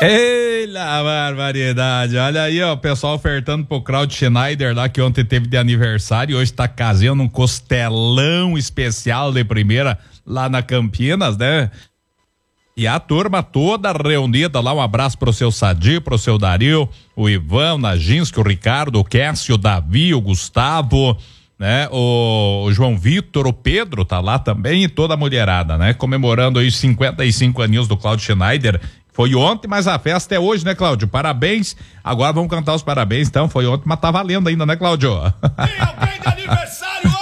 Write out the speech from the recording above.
Eita barbaridade, olha aí, ó, o pessoal ofertando pro Claudio Schneider lá, que ontem teve de aniversário e hoje tá casando um costelão especial de primeira lá na Campinas, né? E a turma toda reunida lá, um abraço pro seu Sadi, pro seu Dario, o Ivan, o Naginski, o Ricardo, o Cássio, o Davi, o Gustavo, né? O João Vitor, o Pedro tá lá também e toda a mulherada, né? Comemorando aí os 55 aninhos do Claudio Schneider. Foi ontem, mas a festa é hoje, né, Cláudio? Parabéns. Agora vamos cantar os parabéns, então. Foi ontem, mas tá valendo ainda, né, Cláudio? Tem alguém de aniversário